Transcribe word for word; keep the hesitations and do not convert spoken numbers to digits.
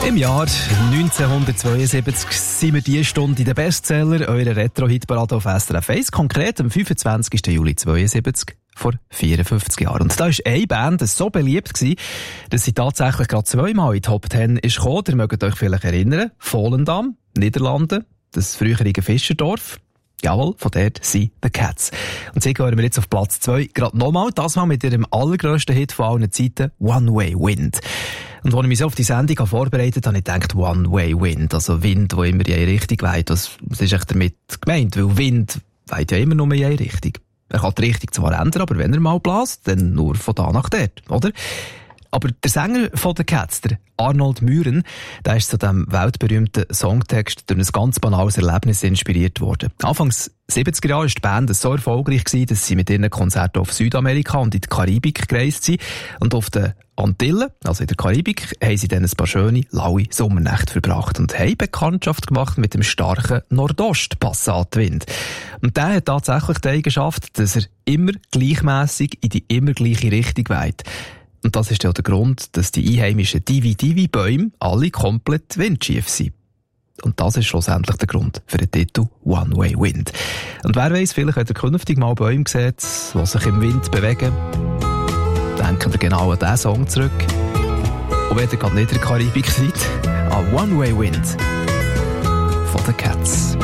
Im Jahr neunzehnhundertzweiundsiebzig sind wir diese Stunde in den Bestseller, eurer Retro-Hitparade auf S R F eins, konkret am fünfundzwanzigsten Juli zweiundsiebzig, vor vierundfünfzig Jahren. Und da war eine Band so beliebt gewesen, dass sie tatsächlich gerade zweimal in die Top Ten ist gekommen. Ihr mögt euch vielleicht erinnern, Volendam, Niederlande, das frühere Fischerdorf. Jawohl, von dort sind The Cats. Und sie hören wir jetzt auf Platz zwei, gerade nochmal, das mal mit ihrem allergrössten Hit von allen Zeiten, One Way Wind. Und als ich mich so auf die Sendung vorbereitet habe, habe ich gedacht, One Way Wind, also Wind, der immer in eine Richtung weht. Das, das ist echt damit gemeint, weil Wind weht ja immer nur in eine Richtung. Er kann die Richtung zwar ändern, aber wenn er mal bläst, dann nur von da nach dort, oder? Aber der Sänger von The Cats, der Arnold Mühren, der ist zu diesem weltberühmten Songtext durch ein ganz banales Erlebnis inspiriert worden. Anfangs siebziger Jahre war die Band so erfolgreich, dass sie mit ihren Konzerten auf Südamerika und in die Karibik gereist sind. Und auf den Antillen, also in der Karibik, haben sie dann ein paar schöne, laue Sommernächte verbracht und haben Bekanntschaft gemacht mit dem starken Nordost-Passatwind. Und der hat tatsächlich die Eigenschaft, dass er immer gleichmässig in die immer gleiche Richtung weht. Und das ist ja der Grund, dass die einheimischen Divi-Divi-Bäume alle komplett windschief sind. Und das ist schlussendlich der Grund für den Titel One Way Wind. Und wer weiss, vielleicht, wenn ihr künftig mal Bäume seht, die sich im Wind bewegen, denken wir genau an diesen Song zurück. Und wenn ihr gerade nicht in der Karibik seid, an One Way Wind von The Cats.